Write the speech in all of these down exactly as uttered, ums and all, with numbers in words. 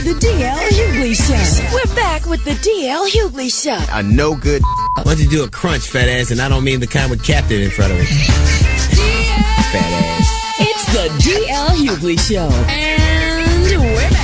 The D L Hughley Show. We're back with the D L Hughley Show. A no good. Why don't you do a crunch, fat ass? And I don't mean the kind with Captain in front of it. Fat ass. It's the D L Hughley Show. And we're back.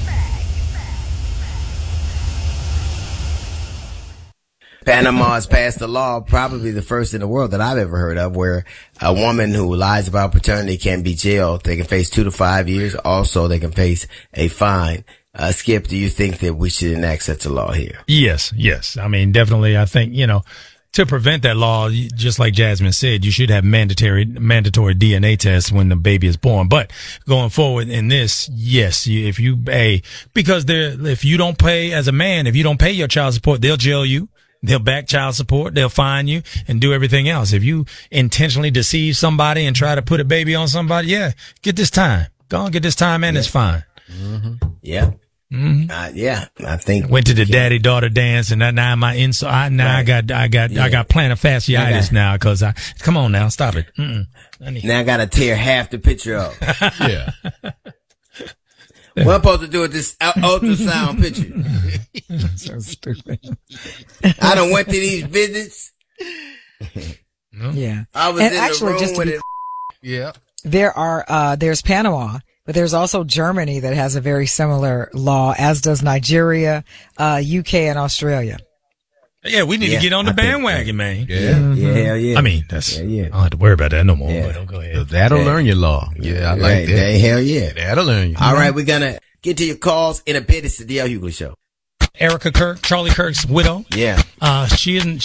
Panama has passed a law, probably the first in the world that I've ever heard of, where a woman who lies about paternity can be jailed. They can face two to five years. Also, they can face a fine. Uh, Skip, do you think that we should enact such a law here? Yes, yes. I mean, definitely. I think, you know, to prevent that law, just like Jasmine said, you should have mandatory mandatory D N A tests when the baby is born. But going forward in this, yes, you, if you pay, because there, if you don't pay as a man, if you don't pay your child support, they'll jail you. They'll back child support. They'll fine you and do everything else. If you intentionally deceive somebody and try to put a baby on somebody, yeah, get this time. Go on, get this time, and yeah. it's fine. Mm-hmm. Yeah. Mm-hmm. Uh, yeah, I think went to the daddy daughter dance, and now my inside. Now right. I got, I got, yeah. I got plantar fasciitis now because I. Come on now, stop it. Mm-mm. I need now I got to tear half the picture up. Yeah. What I'm supposed to do with this ultrasound picture? So stupid. I done went to these visits. Yeah. I was and in actually, the room just with be, it. Yeah. There are, uh, there's Panama, but there's also Germany that has a very similar law, as does Nigeria, uh, U K, and Australia. Yeah, we need yeah, to get on the I bandwagon, think, man. Yeah, mm-hmm. yeah, yeah. I mean, that's. Yeah, yeah. I don't have to worry about that no more. Yeah. But don't go ahead. That'll yeah. learn your law. Yeah, I like right, that. that. Hell yeah. That'll learn you. All right, we're gonna get to your calls in a bit. It's the D L Hughley Show. Erica Kirk, Charlie Kirk's widow. Yeah. Uh, she isn't.